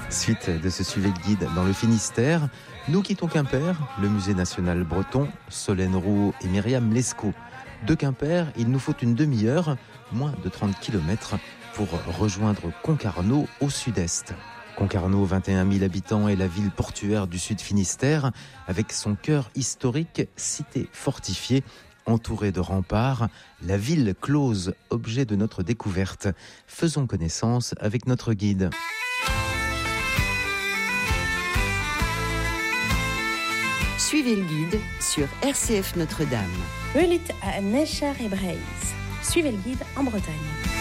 Suite de ce Suivez le guide dans le Finistère, nous quittons Quimper, le musée national breton, Solène Roux et Myriam Lescaut. De Quimper, il nous faut une demi-heure, moins de 30 km, pour rejoindre Concarneau au sud-est. Concarneau, 21 000 habitants, est la ville portuaire du sud Finistère, avec son cœur historique, cité fortifiée, entourée de remparts, la ville close, objet de notre découverte. Faisons connaissance avec notre guide. Suivez le guide sur RCF Notre-Dame. Hulit à Necher et Breise. Suivez le guide en Bretagne.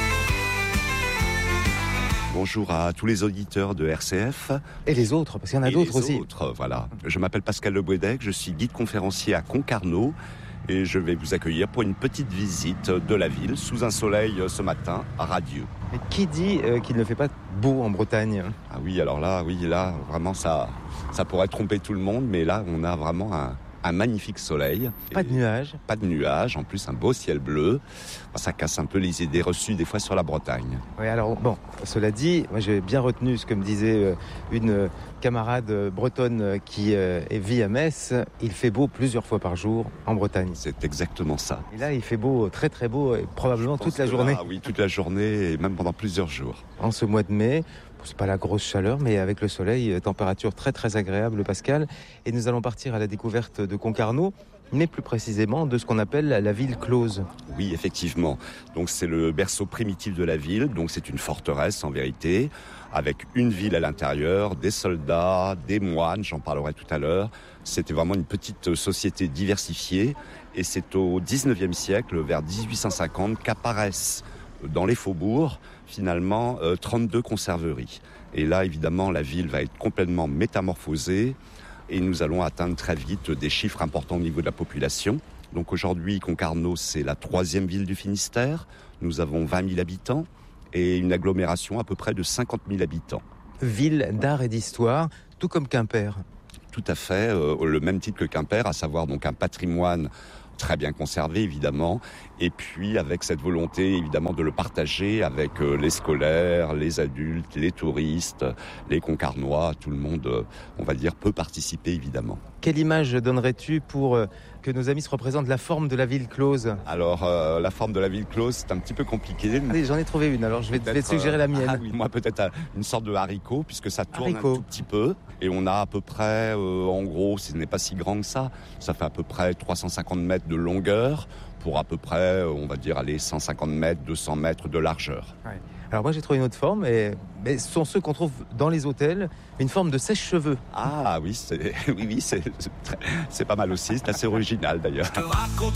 Bonjour à tous les auditeurs de RCF. Et les autres, parce qu'il y en a d'autres aussi. Voilà. Je m'appelle Pascal Le Bouedec, je suis guide conférencier à Concarneau et je vais vous accueillir pour une petite visite de la ville sous un soleil ce matin radieux. Mais qui dit qu'il ne fait pas beau en Bretagne ? Ah oui, alors là, vraiment ça pourrait tromper tout le monde, mais là on a vraiment un magnifique soleil. Pas de nuages. Pas de nuages, en plus un beau ciel bleu. Ça casse un peu les idées reçues des fois sur la Bretagne. Oui, alors bon, cela dit, moi j'ai bien retenu ce que me disait une camarade bretonne qui vit à Metz. Il fait beau plusieurs fois par jour en Bretagne. C'est exactement ça. Et là, il fait beau, très très beau, et probablement toute la journée. Oui, toute la journée et même pendant plusieurs jours. En ce mois de mai, c'est pas la grosse chaleur, mais avec le soleil, température très très agréable, Pascal. Et nous allons partir à la découverte de Concarneau, mais plus précisément de ce qu'on appelle la ville close. Oui, effectivement. Donc c'est le berceau primitif de la ville. Donc c'est une forteresse en vérité, avec une ville à l'intérieur, des soldats, des moines, j'en parlerai tout à l'heure. C'était vraiment une petite société diversifiée. Et c'est au 19e siècle, vers 1850, qu'apparaissent dans les faubourgs, finalement, 32 conserveries. Et là, évidemment, la ville va être complètement métamorphosée et nous allons atteindre très vite des chiffres importants au niveau de la population. Donc aujourd'hui, Concarneau, c'est la 3e ville du Finistère. Nous avons 20 000 habitants et une agglomération à peu près de 50 000 habitants. Ville d'art et d'histoire, tout comme Quimper. Tout à fait, le même titre que Quimper, à savoir donc un patrimoine très bien conservé évidemment, et puis avec cette volonté évidemment de le partager avec les scolaires, les adultes, les touristes, les Concarnois, tout le monde, on va dire, peut participer évidemment. Quelle image donnerais-tu pour que nos amis se représentent la forme de la ville close ? Alors la forme de la ville close, c'est un petit peu compliqué. Allez, j'en ai trouvé une, alors je vais te suggérer la mienne. Oui, moi peut-être une sorte de haricot, puisque ça tourne un tout petit peu, et on a à peu près, en gros, ce n'est pas si grand que ça fait à peu près 350 mètres de longueur, pour à peu près, on va dire, 150 mètres, 200 mètres de largeur. Ouais. Alors moi j'ai trouvé une autre forme, mais ce sont ceux qu'on trouve dans les hôtels, une forme de sèche-cheveux. Ah oui, c'est pas mal aussi, c'est assez original d'ailleurs. Je te raconte